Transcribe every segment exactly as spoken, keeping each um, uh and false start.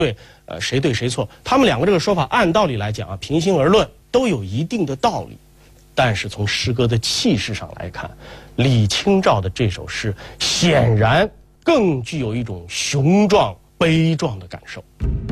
对，呃，谁对谁错？他们两个这个说法，按道理来讲啊，平心而论都有一定的道理。但是从诗歌的气势上来看，李清照的这首诗显然更具有一种雄壮悲壮的感受。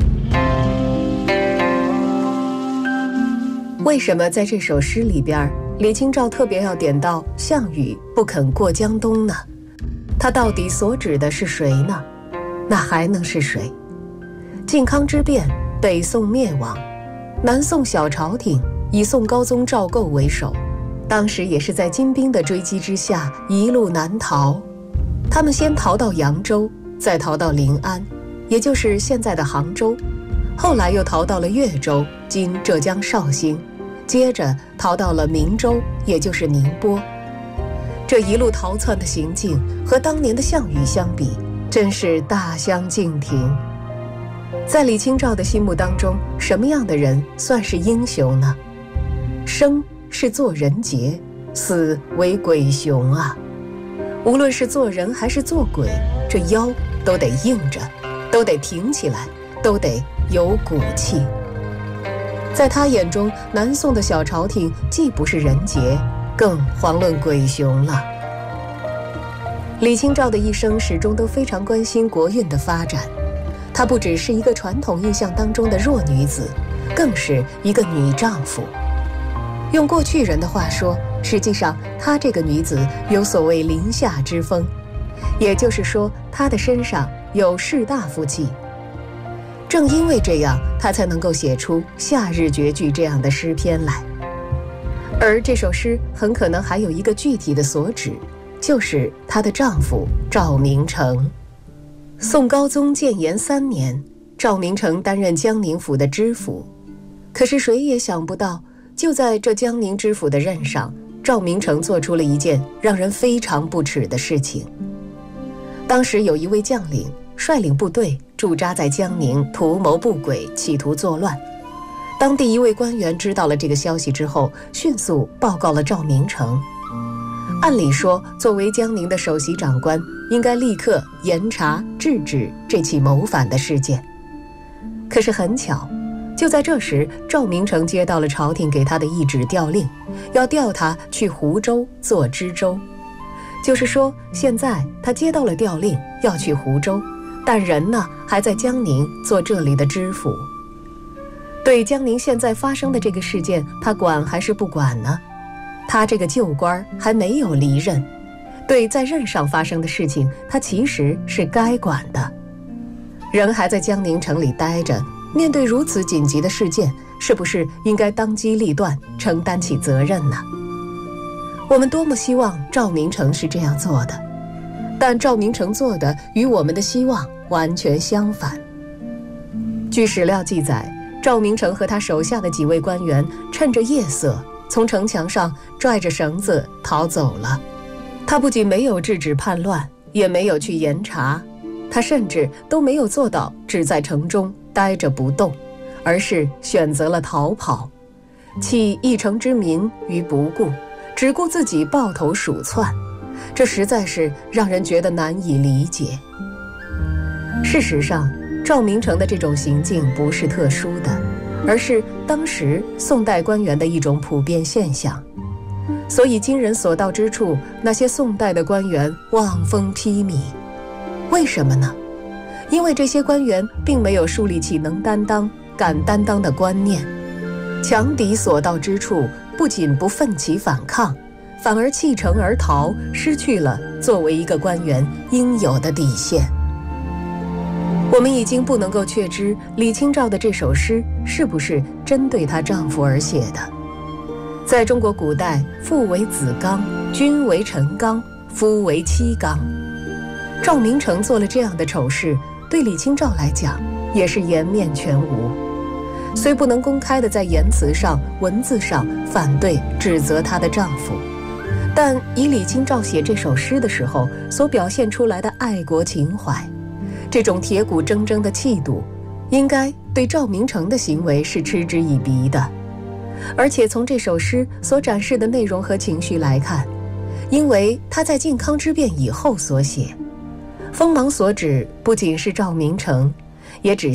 为什么在这首诗里边，李清照特别要点到项羽不肯过江东呢？他到底所指的是谁呢？那还能是谁？靖康之变，北宋灭亡，南宋小朝廷以宋高宗赵构为首，当时也是在金兵的追击之下一路南逃。他们先逃到扬州，再逃到临安，也就是现在的杭州，后来又逃到了越州，今浙江绍兴，接着逃到了明州，也就是宁波。这一路逃窜的行径和当年的项羽相比，真是大相径庭。在李清照的心目当中，什么样的人算是英雄呢？生是做人杰，死为鬼雄啊！无论是做人还是做鬼，这腰都得硬着，都得挺起来，都得有骨气。在他眼中，南宋的小朝廷既不是人杰，更遑论鬼雄了。李清照的一生始终都非常关心国运的发展，她不只是一个传统印象当中的弱女子，更是一个女丈夫。用过去人的话说，实际上她这个女子有所谓临夏之风，也就是说她的身上有士大夫气。正因为这样，她才能够写出《夏日绝句》这样的诗篇来。而这首诗很可能还有一个具体的所指，就是她的丈夫赵明诚。宋高宗建炎三年，赵明诚担任江宁府的知府。可是谁也想不到，就在这江宁知府的任上，赵明诚做出了一件让人非常不耻的事情。当时有一位将领率领部队驻扎在江宁，图谋不轨，企图作乱。当地一位官员知道了这个消息之后，迅速报告了赵明诚。按理说，作为江宁的首席长官，应该立刻严查制止这起谋反的事件。可是很巧，就在这时，赵明诚接到了朝廷给他的一纸调令，要调他去湖州做知州。就是说，现在他接到了调令，要去湖州，但人呢还在江宁做这里的知府。对江宁现在发生的这个事件，他管还是不管呢？他这个旧官还没有离任，对在任上发生的事情，他其实是该管的。人还在江宁城里待着，面对如此紧急的事件，是不是应该当机立断，承担起责任呢？我们多么希望赵明诚是这样做的，但赵明诚做的与我们的希望完全相反。据史料记载，赵明诚和他手下的几位官员趁着夜色，从城墙上拽着绳子逃走了。他不仅没有制止叛乱，也没有去严查，他甚至都没有做到只在城中待着不动，而是选择了逃跑，弃一城之民于不顾，只顾自己抱头鼠窜，这实在是让人觉得难以理解。事实上，赵明诚的这种行径不是特殊的，而是当时宋代官员的一种普遍现象。所以今人所到之处，那些宋代的官员望风披靡。为什么呢？因为这些官员并没有树立起能担当、敢担当的观念。强敌所到之处，不仅不奋起反抗，反而弃城而逃，失去了作为一个官员应有的底线。我们已经不能够确知李清照的这首诗是不是针对她丈夫而写的。在中国古代，父为子纲，君为臣纲，夫为妻纲。赵明诚做了这样的丑事，对李清照来讲也是颜面全无。虽不能公开的在言辞上、文字上反对指责她的丈夫，但以李清照写这首诗的时候所表现出来的爱国情怀，这种铁骨铮铮的气度，应该对赵明诚的行为是嗤之以鼻的。而且从这首诗所展示的内容和情绪来看，因为他在靖康之变以后所写，锋芒所指不仅是赵明诚，也指向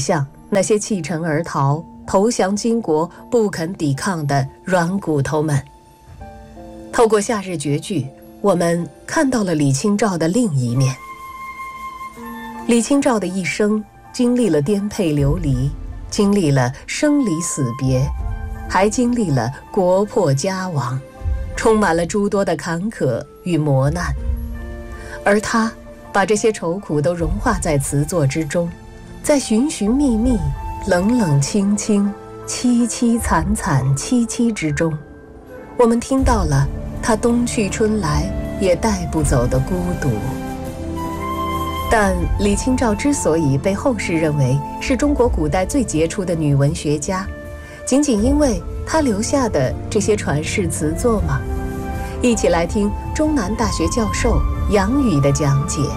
那些弃城而逃、投降金国、不肯抵抗的软骨头们。透过夏日绝句，我们看到了李清照的另一面。李清照的一生经历了颠沛流离，经历了生离死别，还经历了国破家亡，充满了诸多的坎坷与磨难。而他把这些愁苦都融化在词作之中，在寻寻觅觅、冷冷清清、凄凄惨惨戚戚之中，我们听到了他冬去春来也带不走的孤独。但李清照之所以被后世认为是中国古代最杰出的女文学家，仅仅因为她留下的这些传世词作吗？一起来听中南大学教授杨宇的讲解。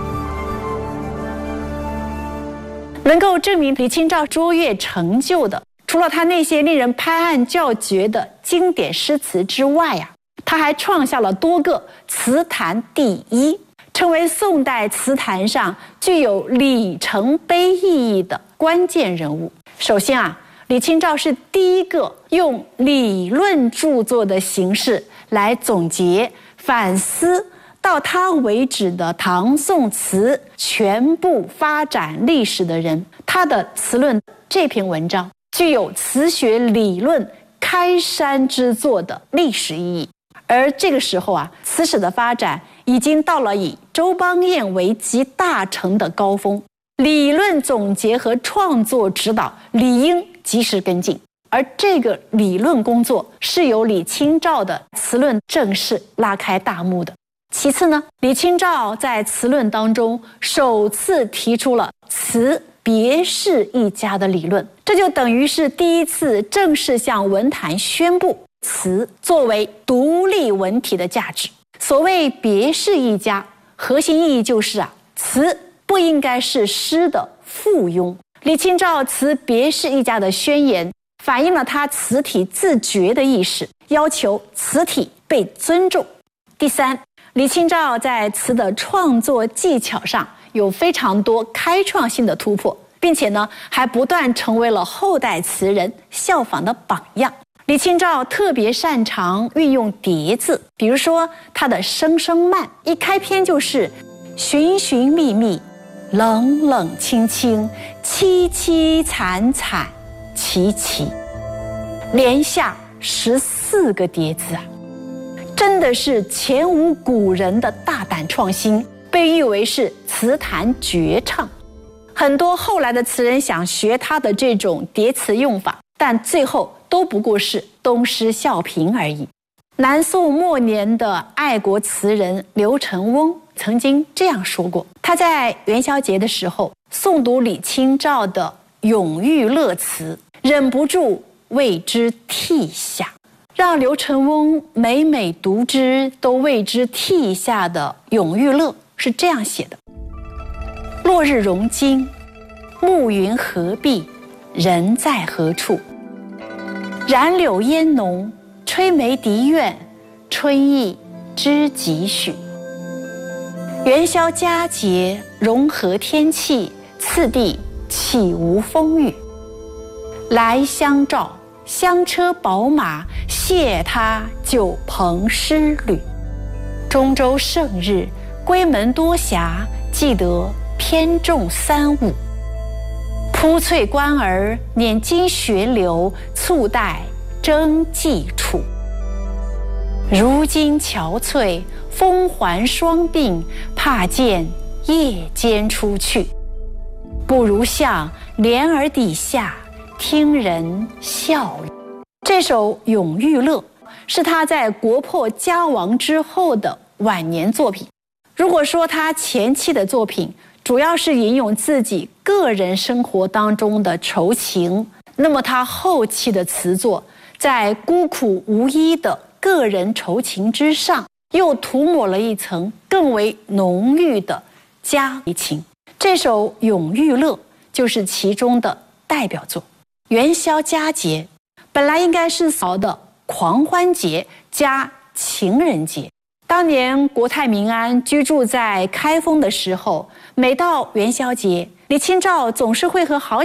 能够证明李清照卓越成就的，除了她那些令人拍案叫绝的经典诗词之外啊，她还创下了多个词坛第一，成为宋代词坛上具有里程碑意义的关键人物。首先啊，李清照是第一个用理论著作的形式来总结、反思到他为止的唐宋词全部发展历史的人。他的词论这篇文章具有词学理论开山之作的历史意义。而这个时候啊，词史的发展已经到了以周邦彦为集大成的高峰，理论总结和创作指导理应及时跟进。而这个理论工作是由李清照的词论正式拉开大幕的。其次呢，李清照在词论当中首次提出了词别是一家的理论，这就等于是第一次正式向文坛宣布词作为独立文体的价值。所谓别是一家，核心意义就是啊，词不应该是诗的附庸。李清照词别是一家的宣言，反映了他词体自觉的意识，要求词体被尊重。第三，李清照在词的创作技巧上有非常多开创性的突破，并且呢，还不断成为了后代词人效仿的榜样。李清照特别擅长运用叠字，比如说他的《声声慢》，一开篇就是寻寻觅觅、冷冷清清、凄凄惨惨戚戚，连下十四个叠字啊，真的是前无古人的大胆创新，被誉为是词坛绝唱。很多后来的词人想学他的这种叠词用法，但最后都不过是东施效颦而已。南宋末年的爱国词人刘承翁曾经这样说过，他在元宵节的时候诵读李清照的《永遇乐》词，忍不住为之涕下。让刘承翁每每读之都为之涕下的《永遇乐》是这样写的：落日融金，暮云合璧，人在何处？染柳烟浓，吹梅笛怨，春意知几许？元宵佳节，融合天气，次第岂无风雨？来相照，香车宝马，谢他酒朋诗侣。中州胜日，归门多暇，记得偏重三五。铺翠官儿，捻金学流，簇带征际处。如今憔悴，风环霜鬓，怕见夜间出去。不如向帘儿底下，听人笑语。这首《永遇乐》是他在国破家亡之后的晚年作品。如果说他前期的作品主要是引用自己个人生活当中的愁情，那么他后期的词作在孤苦无依的个人愁情之上，又涂抹了一层更为浓郁的家情。这首《永遇乐》就是其中的代表作。元宵佳节本来应该是扫的狂欢节加情人节。当年国泰民安居住在开封的时候，每到元宵节，李清照总是会和好